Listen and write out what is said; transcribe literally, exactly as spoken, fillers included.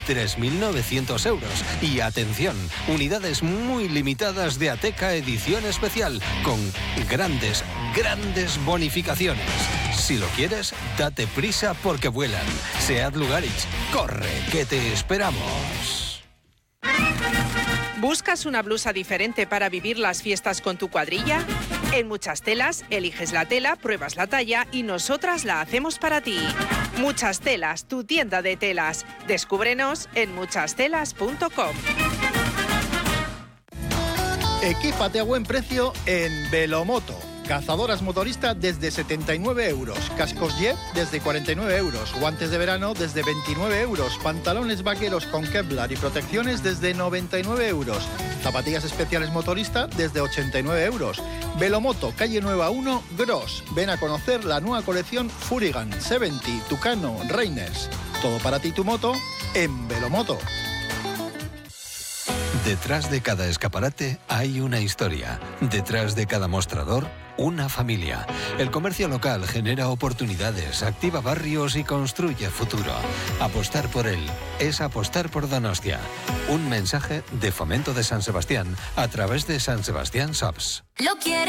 tres mil novecientos euros. Y atención, unidades muy limitadas de Ateca edición especial, con grandes, grandes bonificaciones. Si lo quieres, date prisa porque vuelan. Seat Lugarich, corre, que te esperamos. ¿Buscas una blusa diferente para vivir las fiestas con tu cuadrilla? En Muchas Telas, eliges la tela, pruebas la talla y nosotras la hacemos para ti. Muchas Telas, tu tienda de telas. Descúbrenos en muchas telas punto com. Equípate a buen precio en Velomoto. Cazadoras motoristas desde setenta y nueve euros, cascos Jet desde cuarenta y nueve euros, guantes de verano desde veintinueve euros, pantalones vaqueros con Kevlar y protecciones desde noventa y nueve euros, zapatillas especiales motoristas desde ochenta y nueve euros. Velomoto, calle Nueva uno, Gros. Ven a conocer la nueva colección Furigan, setenta, Tucano, Reiners. Todo para ti tu moto en Velomoto. Detrás de cada escaparate hay una historia. Detrás de cada mostrador, una familia. El comercio local genera oportunidades, activa barrios y construye futuro. Apostar por él es apostar por Donostia. Un mensaje de Fomento de San Sebastián a través de San Sebastián Shops. Lo quiere.